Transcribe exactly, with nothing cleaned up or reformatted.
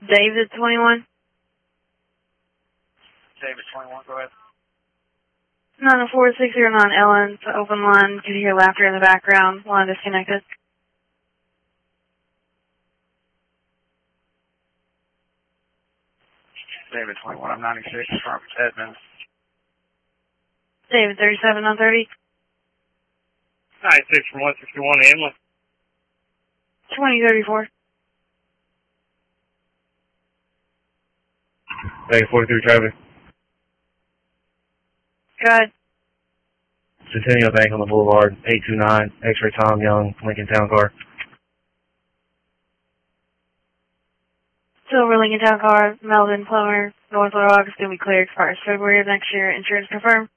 David twenty-one. David twenty-one, go ahead. nine four six zero nine Ellen, open line. Could you hear laughter in the background? Line disconnected. David twenty-one, I'm ninety-six from Edmonds. David thirty-seven on thirty. ninety-six from one sixty-one, Emily. twenty thirty-four. David forty-three traffic. Go ahead. Centennial Bank on the Boulevard, eight two nine, X-ray Tom Young, Lincoln Town Car. Silver Lincoln Town Car, Melvin Plummer, North Little August, will be cleared expires February of next year. Insurance confirmed.